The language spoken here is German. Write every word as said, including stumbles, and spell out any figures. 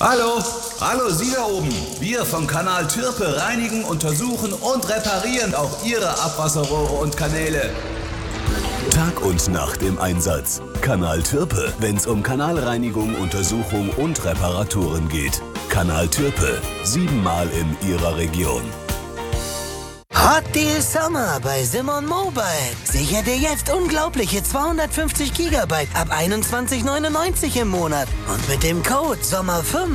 Hallo, hallo Sie da oben. Wir vom Kanal Türpe reinigen, untersuchen und reparieren auch Ihre Abwasserrohre und Kanäle. Tag und Nacht im Einsatz. Kanal Türpe, wenn's um Kanalreinigung, Untersuchung und Reparaturen geht. Kanal Türpe, siebenmal in Ihrer Region. Hot Deal Summer bei Simon Mobile. Sichere dir jetzt unglaubliche zweihundertfünfzig Gigabyte ab einundzwanzig neunundneunzig im Monat. Und mit dem Code Sommer fünf